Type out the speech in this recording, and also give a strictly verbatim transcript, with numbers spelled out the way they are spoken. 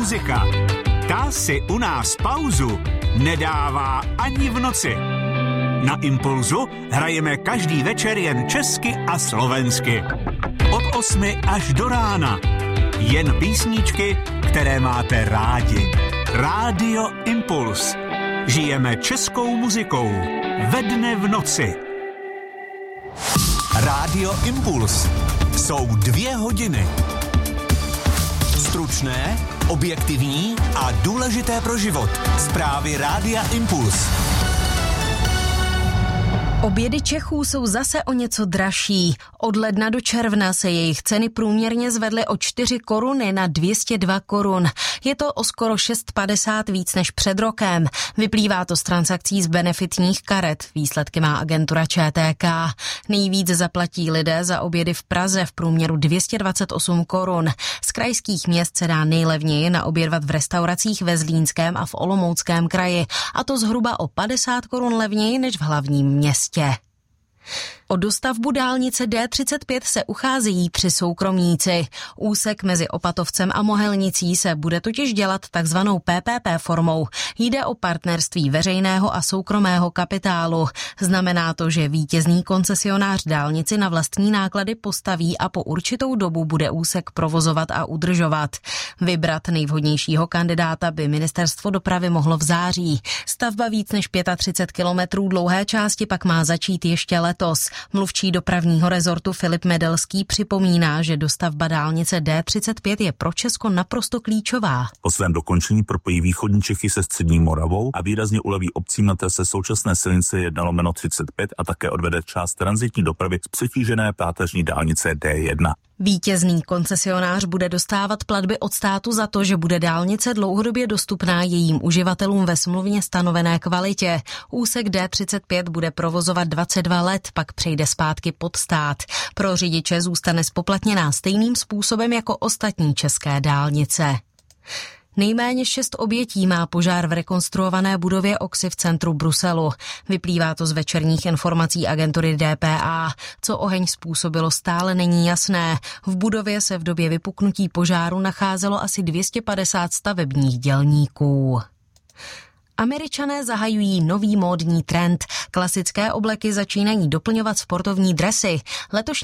muzika. Ta si u nás pauzu nedává ani v noci. Na Impulzu hrajeme každý večer jen česky a slovensky. Od osmi až do rána. Jen písničky, které máte rádi. Rádio Impuls. Žijeme českou muzikou. Ve dne v noci. Rádio Impuls. Jsou dvě hodiny. Stručné, objektivní a důležité pro život. Zprávy Rádia Impuls. Obědy Čechů jsou zase o něco dražší. Od ledna do června se jejich ceny průměrně zvedly o čtyři koruny na dvě stě dva korun. Je to o skoro šest padesát víc než před rokem. Vyplývá to z transakcí z benefitních karet. Výsledky má agentura Č T K. Nejvíc zaplatí lidé za obědy v Praze v průměru dvě stě dvacet osm korun. Z krajských měst se dá nejlevněji naobědvat v restauracích ve Zlínském a v Olomouckém kraji. A to zhruba o padesát korun levněji než v hlavním městě. O dostavbu dálnice D třicet pět se ucházejí tři soukromníci. Úsek mezi Opatovcem a Mohelnicí se bude totiž dělat takzvanou P P P formou. Jde o partnerství veřejného a soukromého kapitálu. Znamená to, že vítězný koncesionář dálnici na vlastní náklady postaví a po určitou dobu bude úsek provozovat a udržovat. Vybrat nejvhodnějšího kandidáta by ministerstvo dopravy mohlo v září. Stavba víc než třicet pět kilometrů dlouhé části pak má začít ještě letos. Mluvčí dopravního rezortu Filip Medelský připomíná, že dostavba dálnice D třicet pět je pro Česko naprosto klíčová. Po svém dokončení propojí východní Čechy se střední Moravou a výrazně uleví obcím na trase současné silnice jedna lomeno třicet pět a také odvede část tranzitní dopravy z přetížené páteřní dálnice D jedna. Vítězný koncesionář bude dostávat platby od státu za to, že bude dálnice dlouhodobě dostupná jejím uživatelům ve smluvně stanovené kvalitě. Úsek D třicet pět bude provozovat dvacet dva let, pak přejde zpátky pod stát. Pro řidiče zůstane spoplatněná stejným způsobem jako ostatní české dálnice. Nejméně šest obětí má požár v rekonstruované budově Oxy v centru Bruselu. Vyplývá to z večerních informací agentury D P A. Co oheň způsobilo, stále není jasné. V budově se v době vypuknutí požáru nacházelo asi dvě stě padesát stavebních dělníků. Američané zahajují nový módní trend. Klasické obleky začínají doplňovat sportovní dresy. Letošní